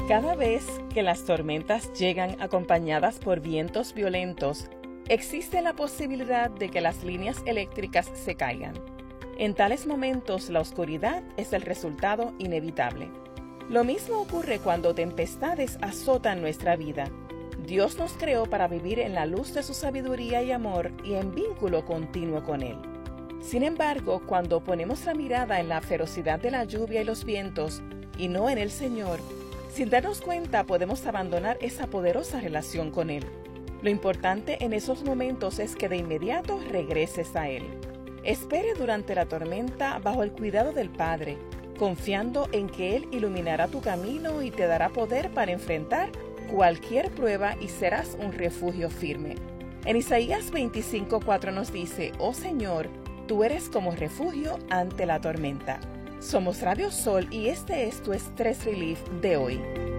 Cada vez que las tormentas llegan acompañadas por vientos violentos, existe la posibilidad de que las líneas eléctricas se caigan. En tales momentos, la oscuridad es el resultado inevitable. Lo mismo ocurre cuando tempestades azotan nuestra vida. Dios nos creó para vivir en la luz de su sabiduría y amor y en vínculo continuo con Él. Sin embargo, cuando ponemos la mirada en la ferocidad de la lluvia y los vientos, y no en el Señor, sin darnos cuenta podemos abandonar esa poderosa relación con Él. Lo importante en esos momentos es que de inmediato regreses a Él. Espere durante la tormenta bajo el cuidado del Padre, confiando en que Él iluminará tu camino y te dará poder para enfrentar cualquier prueba y serás un refugio firme. En Isaías 25:4 nos dice: «Oh Señor, tú eres como refugio ante la tormenta». Somos Radio Sol y este es tu Stress Relief de hoy.